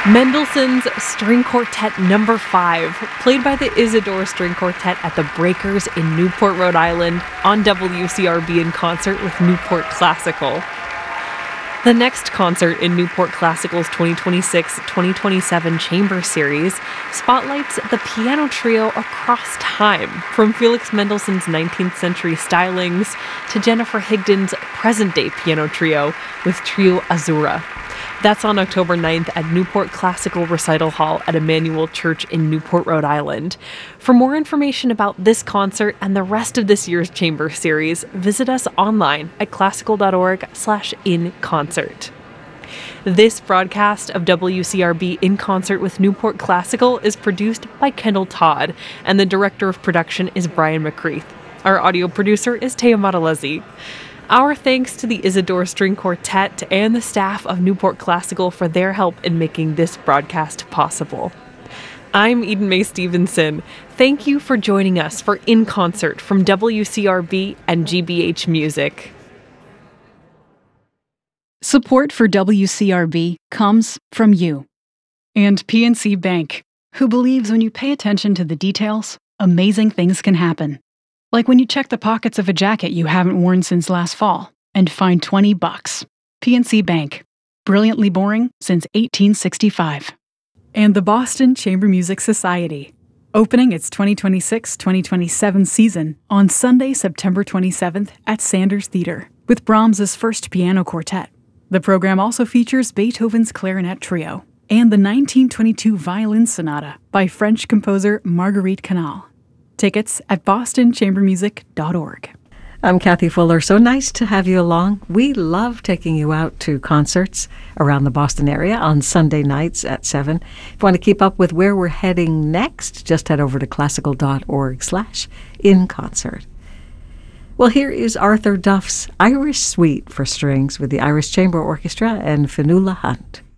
Mendelssohn's String Quartet Number 5, played by the Isidore String Quartet at the Breakers in Newport, Rhode Island, on WCRB in concert with Newport Classical. The next concert in Newport Classical's 2026-2027 Chamber Series spotlights the piano trio across time, from Felix Mendelssohn's 19th century stylings to Jennifer Higdon's present-day piano trio with Trio Azzurra. That's on October 9th at Newport Classical Recital Hall at Emmanuel Church in Newport, Rhode Island. For more information about this concert and the rest of this year's Chamber Series, visit us online at classical.org/inconcert. This broadcast of WCRB In Concert with Newport Classical is produced by Kendall Todd, and the director of production is Brian McCreath. Our audio producer is Taya Matalesi. Our thanks to the Isidore String Quartet and the staff of Newport Classical for their help in making this broadcast possible. I'm Eden Mae Stevenson. Thank you for joining us for In Concert from WCRB and GBH Music. Support for WCRB comes from you and PNC Bank, who believes when you pay attention to the details, amazing things can happen. Like when you check the pockets of a jacket you haven't worn since last fall and find $20. PNC Bank. Brilliantly boring since 1865. And the Boston Chamber Music Society, opening its 2026-2027 season on Sunday, September 27th at Sanders Theater with Brahms's First Piano Quartet. The program also features Beethoven's Clarinet Trio and the 1922 Violin Sonata by French composer Marguerite Canal. Tickets at bostonchambermusic.org. I'm Kathy Fuller. So nice to have you along. We love taking you out to concerts around the Boston area on Sunday nights at 7. If you want to keep up with where we're heading next, just head over to classical.org/inconcert. Well, here is Arthur Duff's Irish Suite for strings with the Irish Chamber Orchestra and Fionnuala Hunt.